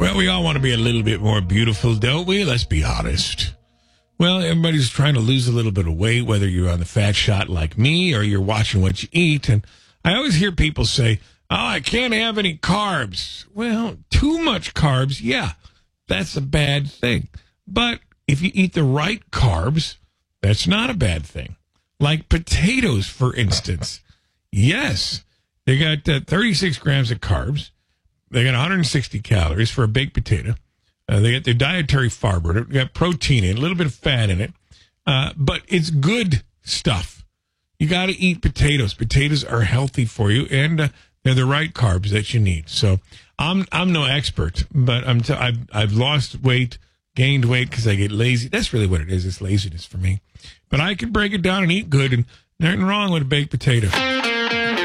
Well, we all want to be a little bit more beautiful, don't we? Let's be honest. Well, everybody's trying to lose a little bit of weight, whether you're on the fat shot like me or you're watching what you eat. And I always hear people say, oh, I can't have any carbs. Well, too much carbs, yeah, that's a bad thing. But if you eat the right carbs, that's not a bad thing. Like potatoes, for instance. Yes, they got 36 grams of carbs. They got 160 calories for a baked potato. They got their dietary fiber. They got protein in it, a little bit of fat in it. But it's good stuff. You got to eat potatoes. Potatoes are healthy for you, and they're the right carbs that you need. So I'm no expert, but I've lost weight, gained weight because I get lazy. That's really what it is. It's laziness for me. But I can break it down and eat good, and nothing wrong with a baked potato.